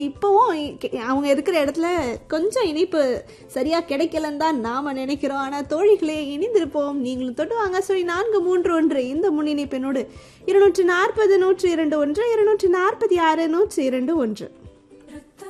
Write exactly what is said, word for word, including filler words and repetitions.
இப்போவும் இ- அவங்க இருக்கிற இடத்துல கொஞ்சம் இனிப்பு சரியா கிடைக்கலன்னு தான் நாம நினைக்கிறோம். ஆனா தோழிகளே, இணைந்திருப்போம். நீங்களும் தொட்டு வாங்க. சொல்லி நான்கு மூன்று ஒன்று இந்த முன்னிணைப்பினோடு இருநூற்று நாற்பது நூற்று இரண்டு ஒன்று இருநூற்று நாற்பத்தி ஆறு நூற்று இரண்டு ஒன்று.